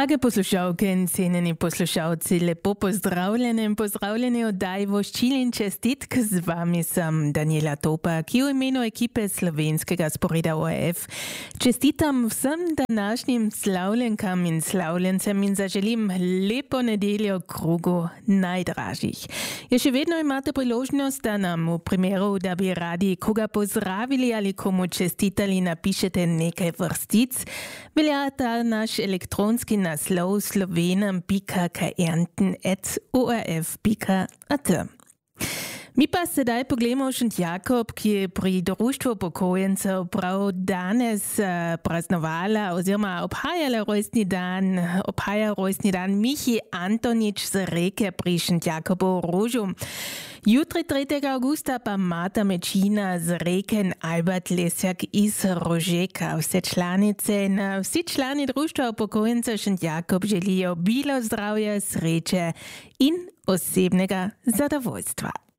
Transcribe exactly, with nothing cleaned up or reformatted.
Drage poslušalke in cenjeni poslušalci, lepo pozdravljeni in pozdravljeni oddaji Voščili in čestitk. Z vami sem Daniela Topa, ki v imenu ekipe slovenskega sporeda O R F čestitam vsem današnjim slavljenkam in slavljencem in zaželim lepo nedeljo krugu najdražjih. Je še vedno imate priložnost, da nam v primeru, da bi radi koga pozdravili ali komu čestitali, napišete nekaj vrstic. Velja ta naš elektronski naslov slovenem pika kaernten at o r f pika a t. Mi pa sedaj pogledamo Šentjakob, ki je pri Društvu upokojencev prav danes uh, praznovala oziroma obhajala rojstni dan, obhaja rojstni dan Michi Antonič z Reke pri Šentjakobu v Rožu. Jutri tretjega augusta pa Marta Mečina z Reke in Albert Lesjak iz Rožeka. Vse članice in vsi člani Društva upokojencev Šentjakob želijo bilo zdravje, sreče in osebnega zadovoljstva.